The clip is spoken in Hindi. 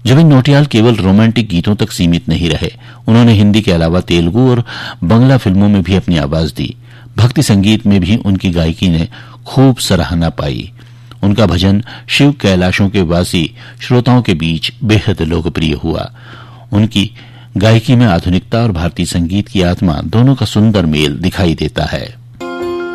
जुबिन नौटियाल केवल रोमांटिक गीतों तक सीमित नहीं रहे। उन्होंने हिंदी के अलावा तेलुगु और बंगला फिल्मों में भी अपनी आवाज दी। भक्ति संगीत में भी उनकी गायकी ने खूब सराहना पाई। उनका भजन शिव कैलाशों के वासी श्रोताओं के बीच बेहद लोकप्रिय हुआ। उनकी गायकी में आधुनिकता और भारतीय संगीत की आत्मा दोनों का सुंदर मेल दिखाई देता है।